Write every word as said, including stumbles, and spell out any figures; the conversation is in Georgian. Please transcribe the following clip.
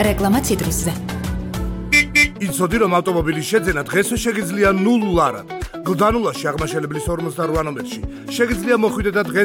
რეკლამა ციტრუსზე. იცოდი რომ ავტომობილის შეძენა დღესვე შეგიძლია ნულურად. გლდანულაში აღმაშენებლის ორმოცდაოთხ ნომერში. შეგიძლია მოხვიდე და დღეს